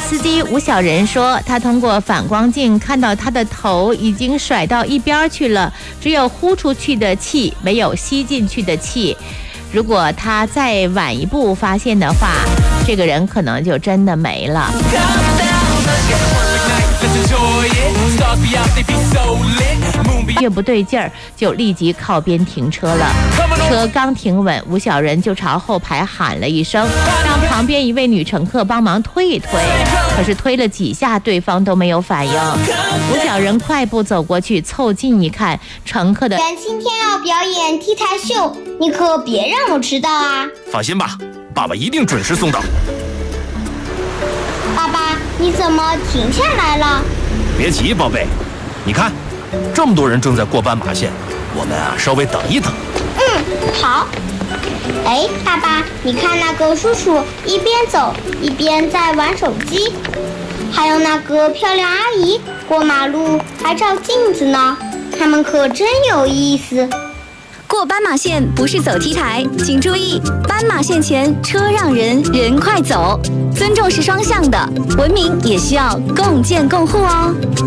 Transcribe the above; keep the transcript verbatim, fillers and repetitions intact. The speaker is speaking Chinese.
司机吴小仁说，他通过反光镜看到他的头已经甩到一边去了，只有呼出去的气，没有吸进去的气。如果他再晚一步发现的话，这个人可能就真的没了。越不对劲儿，就立即靠边停车了。车刚停稳，吴小仁就朝后排喊了一声，让旁边一位女乘客帮忙推一推。可是推了几下，对方都没有反应。吴小仁快步走过去，凑近一看，乘客的今天要表演 T 台秀，你可别让我迟到啊！ 放心吧，爸爸一定准时送到。 爸爸，你怎么停下来了？ 别急，宝贝，你看，这么多人正在过斑马线，我们啊稍微等一等。 嗯，好。哎，爸爸，你看那个叔叔一边走一边在玩手机，还有那个漂亮阿姨过马路还照镜子呢，他们可真有意思。 过斑马线不是走 T 台，请注意，斑马线前车让人，人快走。尊重是双向的，文明也需要共建共护哦。